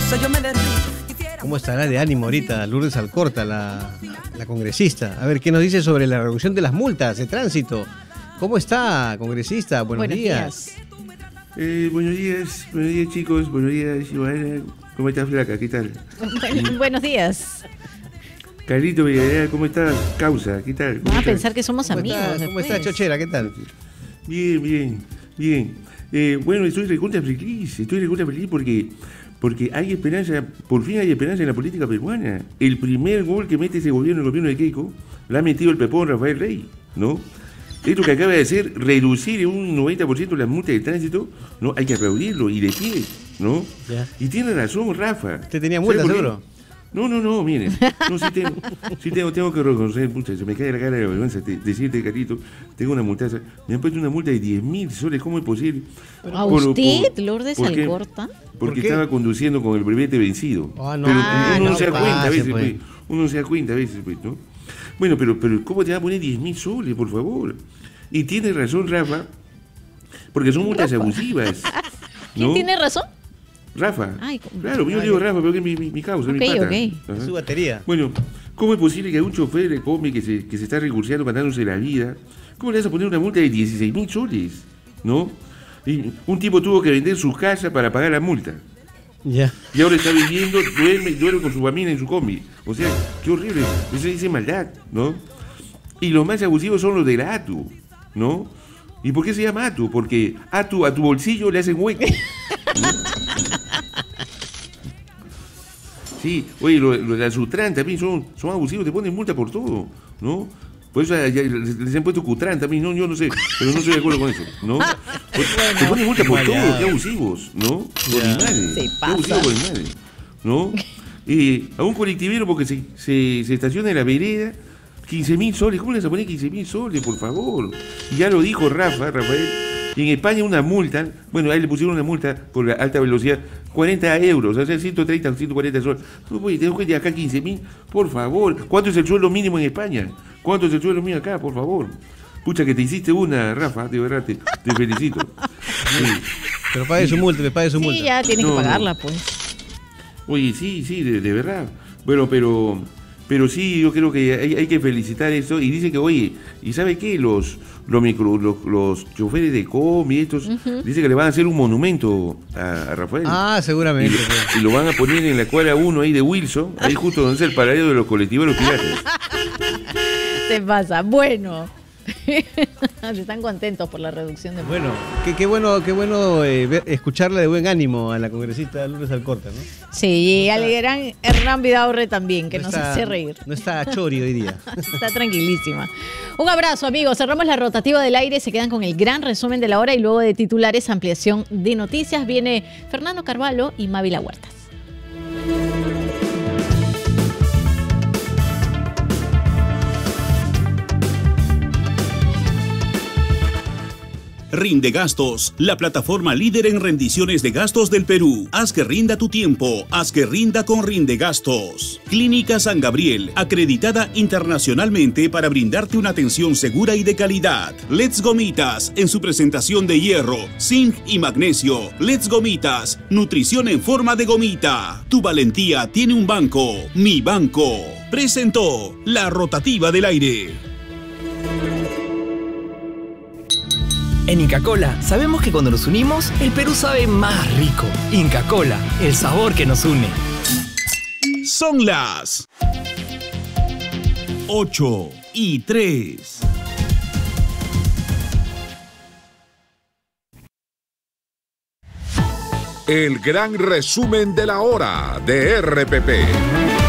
causa yo me derrito. ¿Cómo estará de ánimo ahorita Lourdes Alcorta, la congresista? A ver, ¿qué nos dice sobre la reducción de las multas de tránsito? ¿Cómo está, congresista? Buenos días. Buenos días chicos, buenos días Ivana. ¿Cómo estás, flaca? ¿Qué tal? Buenos días. Carlito Villarreal, ¿cómo estás? Causa, ¿qué tal? Van a pensar que somos amigos. ¿Cómo está, Chochera? ¿Qué tal? Bien. Bueno, estoy recontra feliz porque hay esperanza, por fin hay esperanza en la política peruana. El primer gol que mete ese gobierno, el gobierno de Keiko, lo ha metido el pepón Rafael Rey, ¿no? Esto que acaba de hacer, reducir en un 90% las multas de tránsito, ¿no? Hay que aplaudirlo y de pie, ¿no? Ya. Y tiene razón, Rafa. ¿Usted tenía multas, seguro? No, miren. No, tengo que reconocer, pucha, se me cae la cara de la vergüenza decirte, Carito, tengo una multaza. Me han puesto una multa de 10.000 soles, ¿cómo es posible? ¿A usted, Lourdes Alcorta? Porque estaba conduciendo con el brevete vencido. Ah, no. Pero uno No no se da cuenta a veces, pues. pues. Uno no se da cuenta a veces, pues, ¿no? Bueno, pero ¿cómo te va a poner 10.000 soles, por favor? Y tiene razón, Rafa, porque son multas abusivas. ¿Quién ¿no? tiene razón? Rafa. Ay, claro, yo digo Rafa, porque es mi causa, mi pata. Su batería. Bueno, ¿cómo es posible que a un chofer de combi que se está recurseando, matándose la vida, ¿cómo le vas a poner una multa de 16.000 soles? ¿No? Y un tipo tuvo que vender su casa para pagar la multa. Ya. Y ahora está viviendo, duerme con su familia en su combi. O sea, qué horrible. Eso dice maldad, ¿no? Y los más abusivos son los de la ATU, ¿no? ¿Y por qué se llama ATU? Porque a tu bolsillo le hacen hueco, ¿no? Sí, oye, los de la Sutran también son abusivos, te ponen multa por todo, ¿no? Por eso ya les han puesto Cutran también, no, yo no sé, pero no estoy de acuerdo con eso, ¿no? Te ponen multa por todo, qué abusivos, ¿no? Por animales, qué abusivos por animales, ¿no? A un colectivero porque se estaciona en la vereda, 15.000 soles, ¿cómo le vas a poner 15.000 soles, por favor? Y ya lo dijo Rafael, y en España una multa, bueno, a él le pusieron una multa por la alta velocidad, 40 euros, o sea, 130 o 140 soles. No, oye, tengo que ir acá 15.000, por favor. ¿Cuánto es el sueldo mínimo en España? ¿Cuánto es el sueldo mínimo acá, por favor? Pucha, que te hiciste una, Rafa, de verdad, te felicito. Sí. Pero pague su multa, Sí, ya tiene que pagarla, pues. Oye, sí, de verdad. Bueno, pero sí, yo creo que hay que felicitar eso. Y dice que, oye, ¿y sabe qué? Los choferes de combi, estos, dice que le van a hacer un monumento a Rafael. Ah, seguramente. Y lo van a poner en la cuadra 1 ahí de Wilson, ahí justo donde es el paradero de los colectivos piratas. Se pasa. Bueno. Están contentos por la reducción de... Bueno, qué bueno escucharla de buen ánimo a la congresista Lourdes Alcorta, ¿no? Sí, y al gran Hernán Vidaurre también, que nos hace reír. No está chori hoy día. Está tranquilísima. Un abrazo, amigos. Cerramos la rotativa del aire. Se quedan con el gran resumen de la hora y luego de titulares, ampliación de noticias. Viene Fernando Carvalho y Mávila Huertas. Rinde Gastos, la plataforma líder en rendiciones de gastos del Perú. Haz que rinda tu tiempo, haz que rinda con Rinde Gastos. Clínica San Gabriel, acreditada internacionalmente para brindarte una atención segura y de calidad. Let's Gomitas, en su presentación de hierro, zinc y magnesio. Let's Gomitas, nutrición en forma de gomita. Tu valentía tiene un banco, Mi Banco. Presentó la rotativa del aire. En Inca Kola sabemos que cuando nos unimos, el Perú sabe más rico. Inca Kola, el sabor que nos une. Son las 8:03. El gran resumen de la hora de RPP.